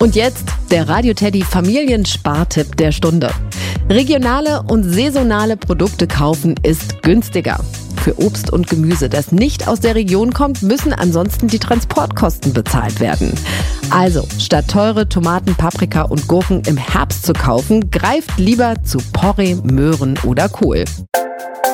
Und jetzt der Radio Teddy Familienspartipp der Stunde. Regionale und saisonale Produkte kaufen ist günstiger. Für Obst und Gemüse, das nicht aus der Region kommt, müssen ansonsten die Transportkosten bezahlt werden. Also, statt teure Tomaten, Paprika und Gurken im Herbst zu kaufen, greift lieber zu Porree, Möhren oder Kohl.